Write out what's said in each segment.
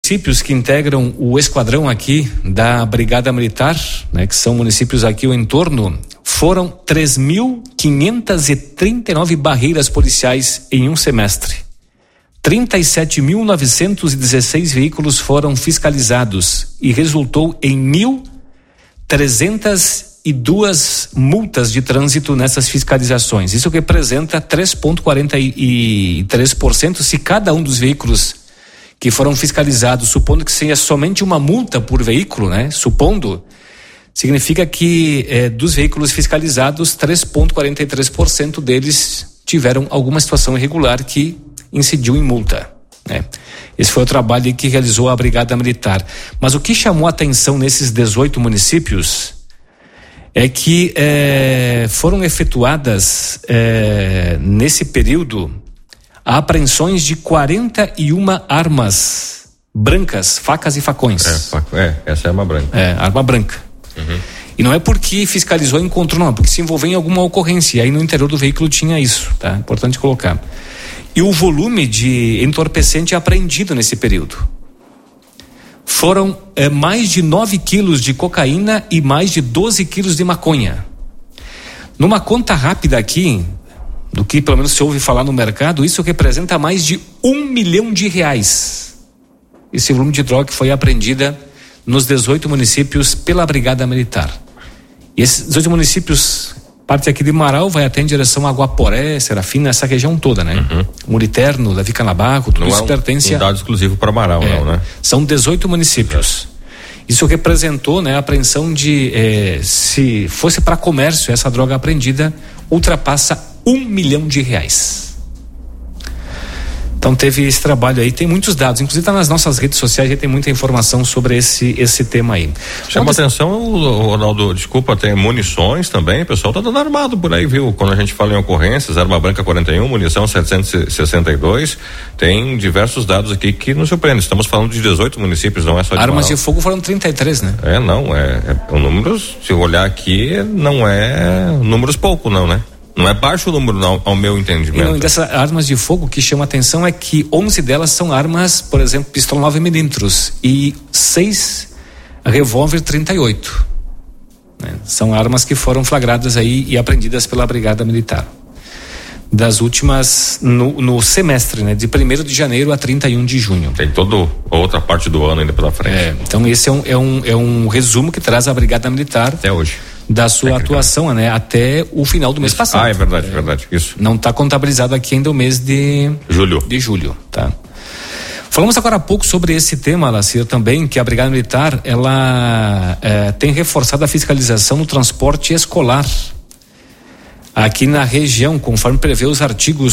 municípios que integram o esquadrão aqui da Brigada Militar, né, que são municípios aqui ao entorno, foram 3.539 barreiras policiais em um semestre. 37.916 veículos foram fiscalizados e resultou em 1.302 multas de trânsito nessas fiscalizações. Isso representa 3,43% se cada um dos veículos que foram fiscalizados, supondo que seja somente uma multa por veículo, né? Supondo, significa que dos veículos fiscalizados, 3,43% deles tiveram alguma situação irregular que incidiu em multa, né? Esse foi o trabalho que realizou a Brigada Militar. Mas o que chamou a atenção nesses 18 municípios é que foram efetuadas nesse período apreensões de 41 armas brancas, facas e facões. Essa é arma branca. Arma branca. Uhum. E não é porque fiscalizou e encontrou, não, porque se envolveu em alguma ocorrência. E aí no interior do veículo tinha isso, tá? Importante colocar. E o volume de entorpecente apreendido nesse período foram mais de 9 quilos de cocaína e mais de 12 quilos de maconha. Numa conta rápida aqui, do que pelo menos se ouve falar no mercado, isso representa mais de R$1 milhão. Esse volume de droga que foi apreendida nos 18 municípios pela Brigada Militar. E esses 18 municípios, parte aqui de Marau, vai até em direção a Guaporé, Serafina, essa região toda, né? Uhum. Muriterno, Davi Canabarro, tudo isso pertence a... Não é um dado exclusivo para Marau, não, né? São 18 municípios. Isso representou, né, a apreensão de, se fosse para comércio, essa droga apreendida ultrapassa R$1 milhão. Então teve esse trabalho aí, tem muitos dados, inclusive tá nas nossas redes sociais, já tem muita informação sobre esse tema aí. Chama atenção, Ronaldo, desculpa, tem munições também, o pessoal tá dando armado por aí, viu? Quando a gente fala em ocorrências, arma branca 41, munição 762, tem diversos dados aqui que nos surpreendem. Estamos falando de 18 municípios, não é só de armas Marau. De fogo foram 33, né? O números, se eu olhar aqui, não é números pouco, não, né? Não é baixo o número, não, ao meu entendimento. E dessas armas de fogo, o que chama atenção é que 11 delas são armas, por exemplo, pistola 9mm e 6 revólver 38. Né? São armas que foram flagradas aí e apreendidas pela Brigada Militar. Das últimas, no semestre, né? De 1º de janeiro a 31 de junho. Tem toda outra parte do ano ainda pela frente. Então esse é um resumo que traz a Brigada Militar. Até hoje. Da sua atuação, né? Até o final do mês passado. É verdade, isso. Não está contabilizado aqui ainda o mês de julho, tá? Falamos agora há pouco sobre esse tema, Lacir, também, que a Brigada Militar, ela tem reforçado a fiscalização no transporte escolar aqui na região, conforme prevê os artigos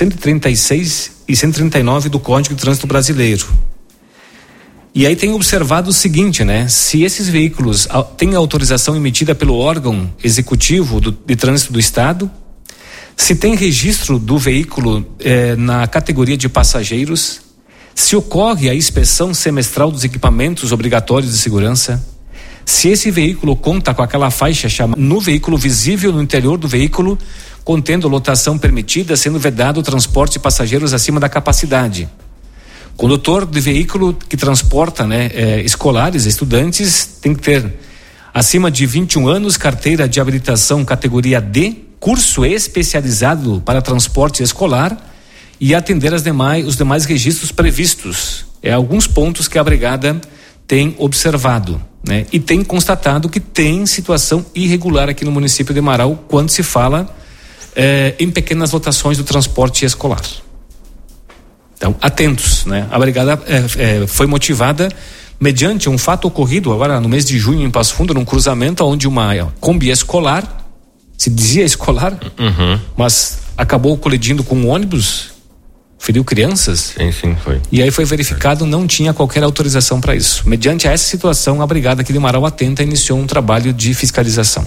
136 e 139 do Código de Trânsito Brasileiro. E aí tem observado o seguinte, né? Se esses veículos têm autorização emitida pelo órgão executivo de trânsito do estado, se tem registro do veículo na categoria de passageiros, se ocorre a inspeção semestral dos equipamentos obrigatórios de segurança, se esse veículo conta com aquela faixa chamada no veículo visível no interior do veículo, contendo lotação permitida, sendo vedado o transporte de passageiros acima da capacidade. Condutor de veículo que transporta, escolares, estudantes, tem que ter acima de 21 anos, carteira de habilitação categoria D, curso especializado para transporte escolar e atender os demais registros previstos. Alguns pontos que a Brigada tem observado, né? E tem constatado que tem situação irregular aqui no município de Marau quando se fala em pequenas lotações do transporte escolar. Então, atentos, né? A Brigada foi motivada mediante um fato ocorrido agora no mês de junho em Passo Fundo, num cruzamento onde uma Kombi escolar, se dizia escolar, mas acabou colidindo com um ônibus, feriu crianças. Sim, foi. E aí foi verificado, não tinha qualquer autorização para isso. Mediante essa situação, a Brigada aqui de Marau Atenta iniciou um trabalho de fiscalização.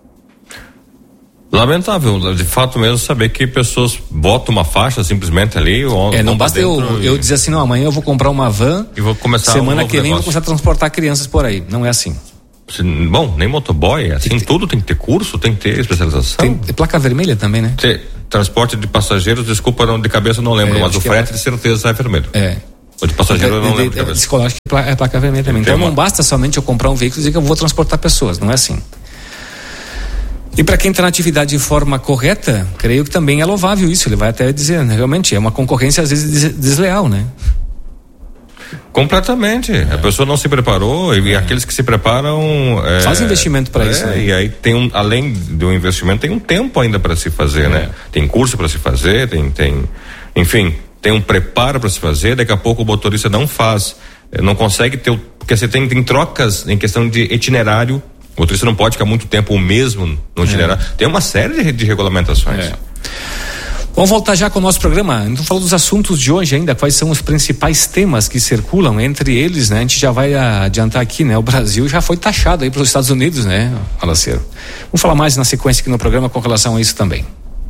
Lamentável, de fato mesmo, saber que pessoas botam uma faixa simplesmente ali. Não basta eu dizer assim, não, amanhã eu vou comprar uma van e vou começar semana que vem eu vou começar a transportar crianças por aí. Não é assim. Bom, nem motoboy, assim, tudo tem que ter curso, tem que ter especialização. Tem placa vermelha também, né? Transporte de passageiros, desculpa, de cabeça eu não lembro, mas o frete de certeza é vermelho. O de passageiro eu não lembro. Psicológico é placa vermelha também. Então não basta somente eu comprar um veículo e dizer que eu vou transportar pessoas, não é assim. E para quem está na atividade de forma correta, creio que também é louvável isso. Ele vai até dizer, né? Realmente é uma concorrência às vezes desleal, né? Completamente. A pessoa não se preparou e aqueles que se preparam faz investimento para isso, né? E aí tem além do investimento, tem um tempo ainda para se fazer, né? Tem curso para se fazer, enfim, tem um preparo para se fazer. Daqui a pouco o motorista não faz, não consegue ter porque você tem trocas em questão de itinerário. O motorista não pode ficar muito tempo o mesmo no itinerário. Tem uma série de regulamentações. Vamos voltar já com o nosso programa. Então, falando dos assuntos de hoje ainda, quais são os principais temas que circulam entre eles, né? A gente já vai adiantar aqui, né? O Brasil já foi taxado aí pelos Estados Unidos, né, Alaceiro? Vamos falar mais na sequência aqui no programa com relação a isso também.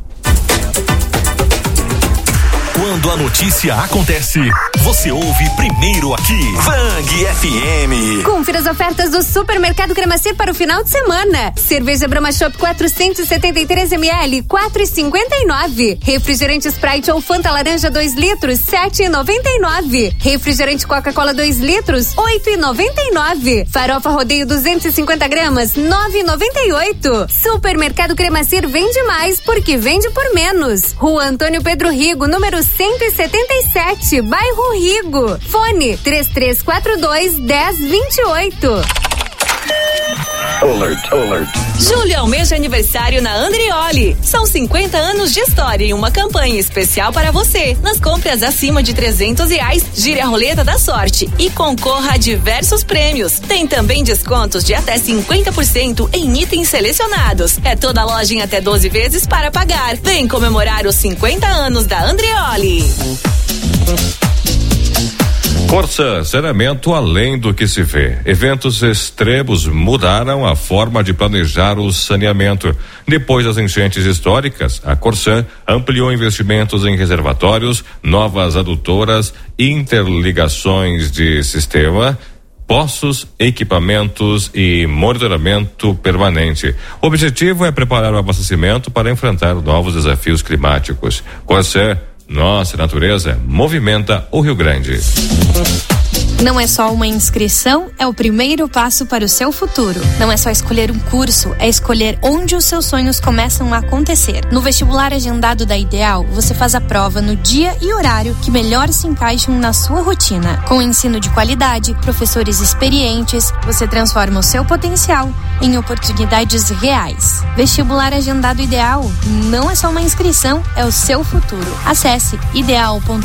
Quando a notícia acontece, você ouve primeiro aqui. Bang FM. Confira as ofertas do Supermercado Cremacy para o final de semana. Cerveja Brahma Chopp 473 ml, 4,59. Refrigerante Sprite ou Fanta Laranja 2 litros, 7,99. Refrigerante Coca-Cola 2 litros, 8,99. Farofa Rodeio 250 gramas, 9,98. Supermercado Cremacy vende mais porque vende por menos. Rua Antônio Pedro Rigo, número 177, bairro Rigo. Fone 3342-1028. Alert. Julho é o mês de aniversário na Andrioli. São 50 anos de história e uma campanha especial para você. Nas compras acima de R$300, gire a roleta da sorte e concorra a diversos prêmios. Tem também descontos de até 50% em itens selecionados. É toda loja em até 12 vezes para pagar. Vem comemorar os 50 anos da Andrioli. Corsã, saneamento além do que se vê. Eventos extremos mudaram a forma de planejar o saneamento. Depois das enchentes históricas, a Corsã ampliou investimentos em reservatórios, novas adutoras, interligações de sistema, poços, equipamentos e monitoramento permanente. O objetivo é preparar o abastecimento para enfrentar novos desafios climáticos. Corsã, nossa natureza movimenta o Rio Grande. Não é só uma inscrição, é o primeiro passo para o seu futuro. Não é só escolher um curso, é escolher onde os seus sonhos começam a acontecer. No vestibular agendado da Ideal, você faz a prova no dia e horário que melhor se encaixam na sua rotina. Com ensino de qualidade, professores experientes, você transforma o seu potencial em oportunidades reais. Vestibular agendado Ideal não é só uma inscrição, é o seu futuro. Acesse ideal.com.br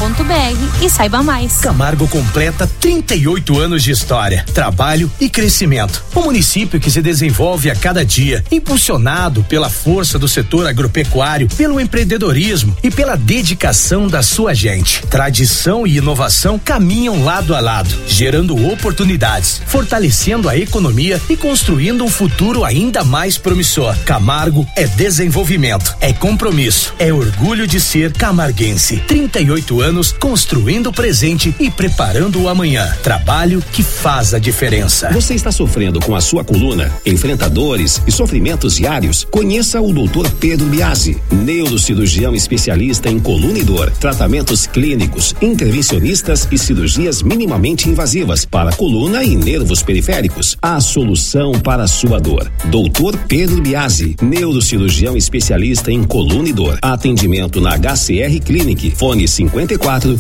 e saiba mais. Camargo completa 38 anos de história, trabalho e crescimento. Um município que se desenvolve a cada dia, impulsionado pela força do setor agropecuário, pelo empreendedorismo e pela dedicação da sua gente. Tradição e inovação caminham lado a lado, gerando oportunidades, fortalecendo a economia e construindo um futuro ainda mais promissor. Camargo é desenvolvimento, é compromisso, é orgulho de ser camarguense. 38 anos construindo o presente e preparando o amanhã. Trabalho que faz a diferença. Você está sofrendo com a sua coluna? Enfrenta dores e sofrimentos diários? Conheça o Dr. Pedro Biasi, neurocirurgião especialista em coluna e dor, tratamentos clínicos, intervencionistas e cirurgias minimamente invasivas para coluna e nervos periféricos. A solução para a sua dor. Dr. Pedro Biasi, neurocirurgião especialista em coluna e dor. Atendimento na HCR Clinic. Fone 54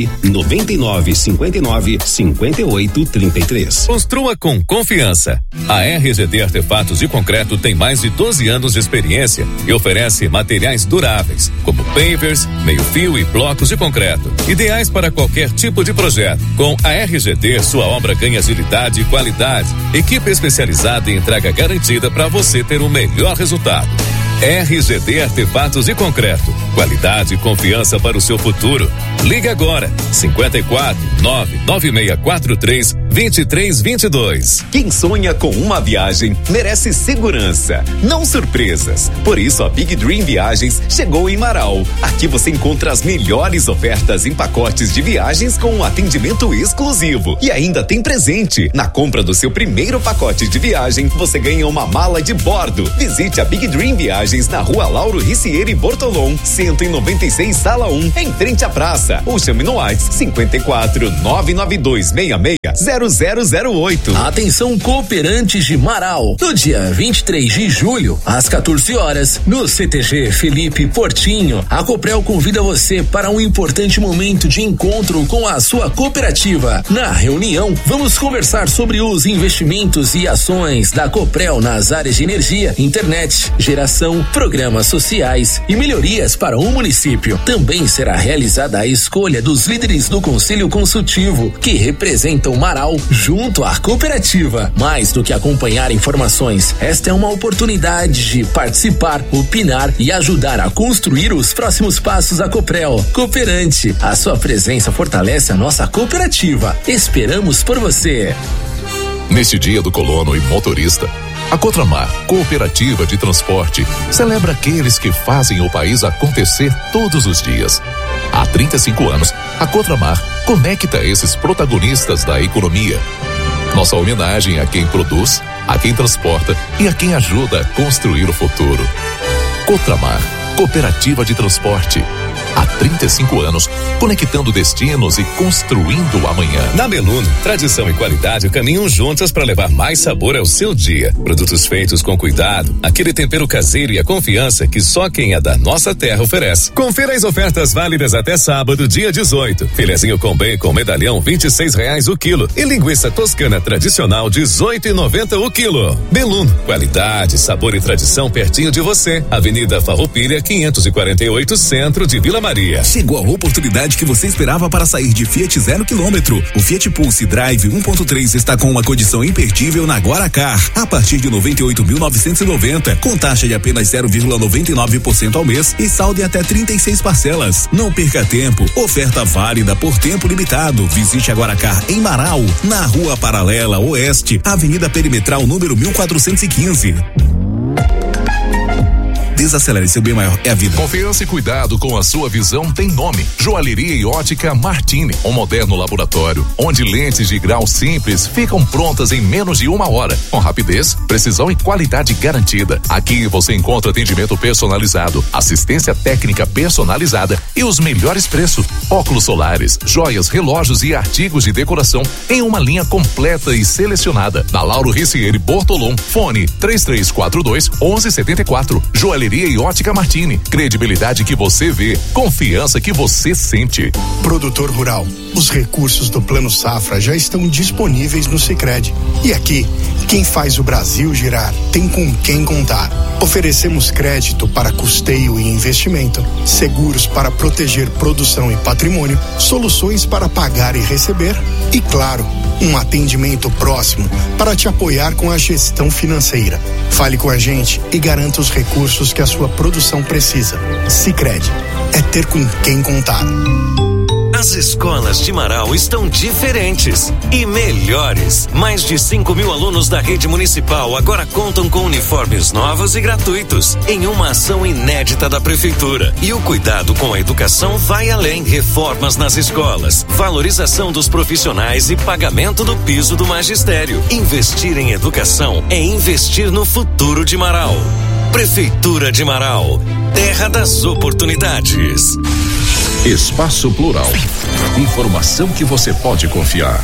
999 59 5833. Construa com confiança. A RGD Artefatos de Concreto tem mais de 12 anos de experiência e oferece materiais duráveis, como pavers, meio-fio e blocos de concreto, ideais para qualquer tipo de projeto. Com a RGD, sua obra ganha agilidade e qualidade. Equipe especializada em entrega garantida para você ter o melhor resultado. RGD Artefatos de Concreto. Qualidade e confiança para o seu futuro. Ligue agora. 54 99643 2322. Quem sonha com uma viagem merece segurança, não surpresas. Por isso a Big Dream Viagens chegou em Marau. Aqui você encontra as melhores ofertas em pacotes de viagens com um atendimento exclusivo. E ainda tem presente. Na compra do seu primeiro pacote de viagem, você ganha uma mala de bordo. Visite a Big Dream Viagens na Rua Lauro Ricieri Bortolom, 196, sala 1, em frente à praça. Ou chame no WhatsApp 54 992 66 0008. Atenção, cooperantes de Marau. No dia 23 de julho, às 14 horas, no CTG Felipe Portinho, a Coprel convida você para um importante momento de encontro com a sua cooperativa. Na reunião, vamos conversar sobre os investimentos e ações da Coprel nas áreas de energia, internet, geração, programas sociais e melhorias para o município. Também será realizada a escolha dos líderes do Conselho Consultivo, que representam Marau junto à cooperativa. Mais do que acompanhar informações, esta é uma oportunidade de participar, opinar e ajudar a construir os próximos passos da Coprel. Cooperante, a sua presença fortalece a nossa cooperativa. Esperamos por você. Neste dia do colono e motorista, a Cotramar, Cooperativa de Transporte, celebra aqueles que fazem o país acontecer todos os dias. Há 35 anos, a Cotramar conecta esses protagonistas da economia. Nossa homenagem a quem produz, a quem transporta e a quem ajuda a construir o futuro. Cotramar, Cooperativa de Transporte. Há 35 anos, conectando destinos e construindo o amanhã. Na Beluno, tradição e qualidade caminham juntas para levar mais sabor ao seu dia. Produtos feitos com cuidado, aquele tempero caseiro e a confiança que só quem é da nossa terra oferece. Confira as ofertas válidas até sábado, dia 18. Filezinho com bacon medalhão, R$26 o quilo. E linguiça toscana tradicional, R$18,90 o quilo. Beluno, qualidade, sabor e tradição pertinho de você. Avenida Farroupilha, 548, centro de Vila Maria. Chegou a oportunidade que você esperava para sair de Fiat 0 km. O Fiat Pulse Drive 1.3 está com uma condição imperdível na Guaracar, a partir de 98.990, com taxa de apenas 0,99% ao mês e saldo em até 36 parcelas. Não perca tempo, oferta válida por tempo limitado. Visite a Guaracar em Marau, na Rua Paralela Oeste, Avenida Perimetral número 1415. Desacelere, seu bem maior é a vida. Confiança e cuidado com a sua visão tem nome. Joalheria e Ótica Martini, um moderno laboratório onde lentes de grau simples ficam prontas em menos de 1 hora, com rapidez, precisão e qualidade garantida. Aqui você encontra atendimento personalizado, assistência técnica personalizada e os melhores preços. Óculos solares, joias, relógios e artigos de decoração em uma linha completa e selecionada. Na Lauro Ricieri Bortolom, fone 3342-1174. Joalheria e Ótica Martini, credibilidade que você vê, confiança que você sente. Produtor rural, os recursos do Plano Safra já estão disponíveis no Sicredi. E aqui, quem faz o Brasil girar tem com quem contar. Oferecemos crédito para custeio e investimento, seguros para proteger produção e patrimônio, soluções para pagar e receber e, claro, um atendimento próximo para te apoiar com a gestão financeira. Fale com a gente e garanta os recursos que a sua produção precisa. Sicredi, é ter com quem contar. As escolas de Marau estão diferentes e melhores. Mais de 5.000 alunos da rede municipal agora contam com uniformes novos e gratuitos, em uma ação inédita da prefeitura. E o cuidado com a educação vai além. Reformas nas escolas, valorização dos profissionais e pagamento do piso do magistério. Investir em educação é investir no futuro de Marau. Prefeitura de Marau, terra das oportunidades. Espaço Plural. Informação que você pode confiar.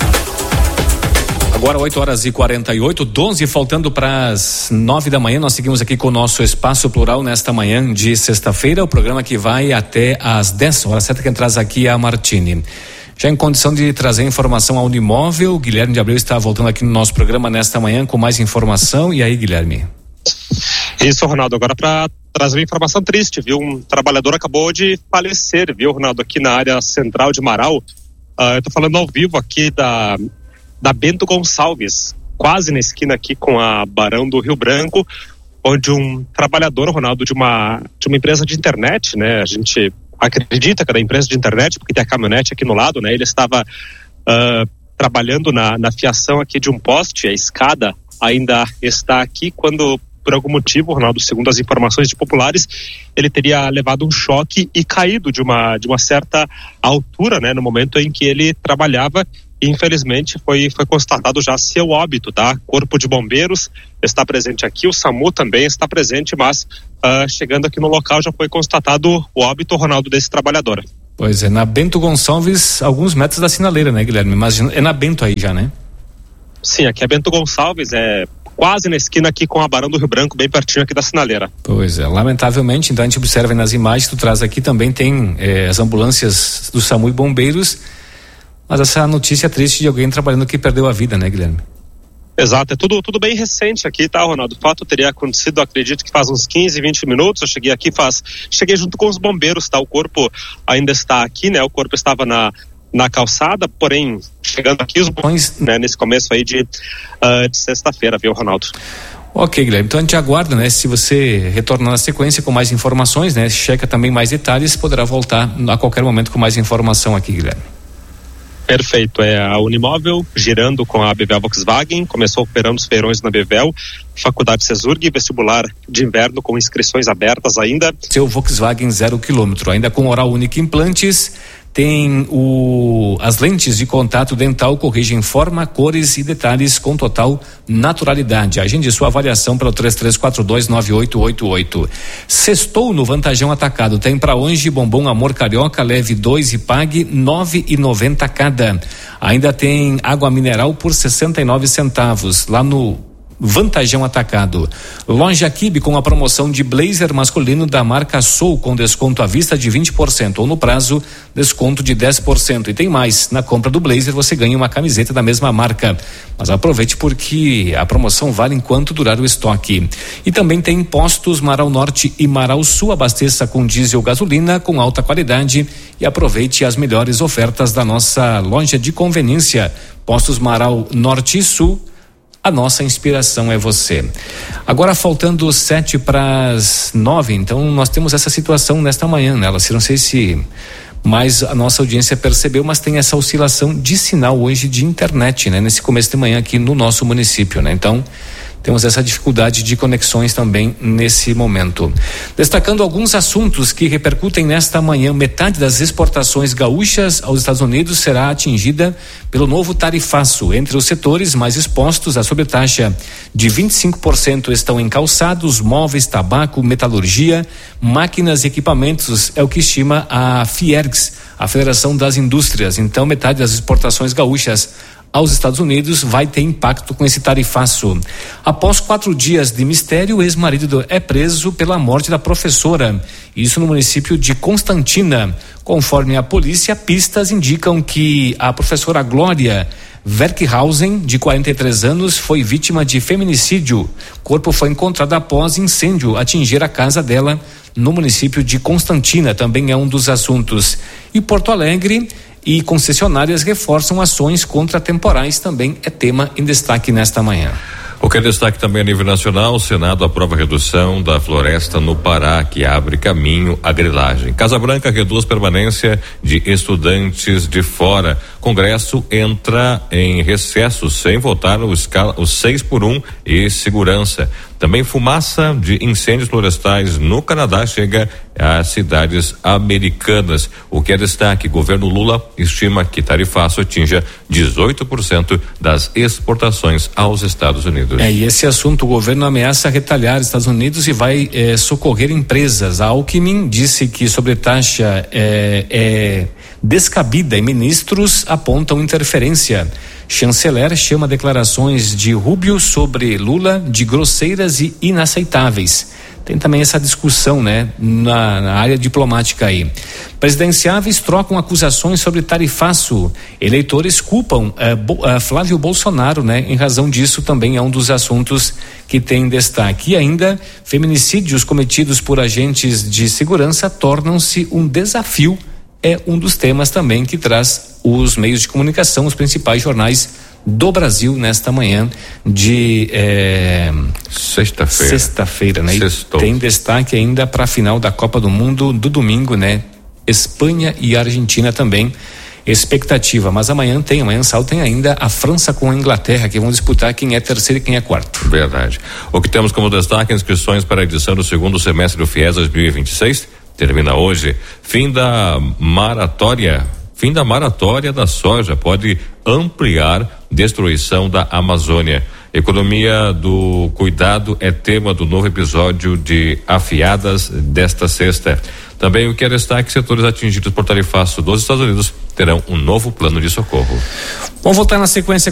Agora 8h48, 12 faltando para as 9 da manhã. Nós seguimos aqui com o nosso Espaço Plural nesta manhã de sexta-feira. O programa que vai até às 10 horas, certo? Quem traz aqui é a Martini. Já em condição de trazer informação ao Unimóvel, Guilherme de Abreu está voltando aqui no nosso programa nesta manhã com mais informação. E aí, Guilherme? Isso, Ronaldo, agora para trazer uma informação triste, viu? Um trabalhador acabou de falecer, viu, Ronaldo, aqui na área central de Marau. Eu tô falando ao vivo aqui da Bento Gonçalves, quase na esquina aqui com a Barão do Rio Branco, onde um trabalhador, Ronaldo, de uma empresa de internet, né? A gente acredita que é da empresa de internet, porque tem a caminhonete aqui no lado, né? Ele estava trabalhando na fiação aqui de um poste, a escada ainda está aqui, quando por algum motivo, Ronaldo, segundo as informações de populares, ele teria levado um choque e caído de uma certa altura, né, no momento em que ele trabalhava. E infelizmente foi constatado já seu óbito, tá? Corpo de Bombeiros está presente aqui, o SAMU também está presente, mas chegando aqui no local já foi constatado o óbito, Ronaldo, desse trabalhador. Pois é, na Bento Gonçalves, alguns metros da sinaleira, né, Guilherme? Mas é na Bento aí já, né? Sim, aqui é Bento Gonçalves, é quase na esquina aqui com a Barão do Rio Branco, bem pertinho aqui da sinaleira. Pois é, lamentavelmente, então a gente observa nas imagens que tu traz aqui, também tem as ambulâncias do SAMU e bombeiros, mas essa notícia triste de alguém trabalhando que perdeu a vida, né, Guilherme? Exato, é tudo bem recente aqui, tá, Ronaldo? O fato teria acontecido, acredito que faz uns 15, 20 minutos, eu cheguei aqui cheguei junto com os bombeiros, tá? O corpo ainda está aqui, né? O corpo estava na calçada, porém, chegando aqui os bombeiros, né? Nesse começo aí de sexta-feira, viu, Ronaldo? Ok, Guilherme, então a gente aguarda, né? Se você retornar na sequência com mais informações, né? Checa também mais detalhes, poderá voltar a qualquer momento com mais informação aqui, Guilherme. Perfeito, a Unimóvel girando com a Bevel Volkswagen, começou operando os feirões na Bevel, Faculdade Cesurg, vestibular de inverno com inscrições abertas ainda. Seu Volkswagen 0 km, ainda com Oral Unique Implantes, tem as lentes de contato dental, corrigem forma, cores e detalhes com total naturalidade. Agende sua avaliação pelo 33429888. Sextou no Vantajão Atacado, tem para hoje bombom Amor Carioca, leve 2 e pague 9,90 cada. Ainda tem água mineral por 69 centavos lá no Vantajão Atacado. Loja Kibe com a promoção de blazer masculino da marca Soul com desconto à vista de 20% ou no prazo desconto de 10%. E tem mais, na compra do blazer você ganha uma camiseta da mesma marca. Mas aproveite porque a promoção vale enquanto durar o estoque. E também tem postos Marau Norte e Marau Sul, abasteça com diesel gasolina com alta qualidade e aproveite as melhores ofertas da nossa loja de conveniência. Postos Marau Norte e Sul, a nossa inspiração é você. Agora faltando 7:09, então nós temos essa situação nesta manhã, né? Não sei se mais a nossa audiência percebeu, mas tem essa oscilação de sinal hoje de internet, né? Nesse começo de manhã aqui no nosso município, né? Então temos essa dificuldade de conexões também nesse momento. Destacando alguns assuntos que repercutem nesta manhã, metade das exportações gaúchas aos Estados Unidos será atingida pelo novo tarifaço. Entre os setores mais expostos, a sobretaxa de 25% estão em calçados, móveis, tabaco, metalurgia, máquinas e equipamentos, é o que estima a Fiergs, a Federação das Indústrias. Então, metade das exportações gaúchas aos Estados Unidos vai ter impacto com esse tarifaço. Após 4 dias de mistério, o ex-marido é preso pela morte da professora. Isso no município de Constantina. Conforme a polícia, pistas indicam que a professora Glória Verkhausen, de 43 anos, foi vítima de feminicídio. O corpo foi encontrado após incêndio atingir a casa dela no município de Constantina. Também é um dos assuntos. E Porto Alegre e concessionárias reforçam ações contra temporais, também é tema em destaque nesta manhã. O que é destaque também a nível nacional, o Senado aprova a redução da floresta no Pará, que abre caminho à grilagem. Casa Branca reduz permanência de estudantes de fora. Congresso entra em recesso sem votar os 6x1 e segurança. Também fumaça de incêndios florestais no Canadá chega às cidades americanas. O que é destaque, governo Lula estima que tarifaço atinja 18% das exportações aos Estados Unidos. E esse assunto, o governo ameaça retalhar os Estados Unidos e vai socorrer empresas. A Alckmin disse que sobretaxa é descabida e ministros apontam interferência. Chanceler chama declarações de Rubio sobre Lula de grosseiras e inaceitáveis. Tem também essa discussão, né, na área diplomática aí. Presidenciáveis trocam acusações sobre tarifaço. Eleitores culpam Flávio Bolsonaro, né? Em razão disso também é um dos assuntos que tem destaque. E ainda, feminicídios cometidos por agentes de segurança tornam-se um desafio. É um dos temas também que traz os meios de comunicação, os principais jornais do Brasil nesta manhã de sexta-feira, né? E tem destaque ainda para a final da Copa do Mundo do domingo, né? Espanha e Argentina também. Expectativa, mas amanhã sábado tem ainda a França com a Inglaterra, que vão disputar quem é terceiro e quem é quarto. Verdade. O que temos como destaque, inscrições para a edição do segundo semestre do FIES 2026 termina hoje. Fim da maratória da soja pode ampliar destruição da Amazônia. Economia do cuidado é tema do novo episódio de Afiadas desta sexta. Também o que é destaque: setores atingidos por tarifaço dos Estados Unidos terão um novo plano de socorro. Vamos voltar na sequência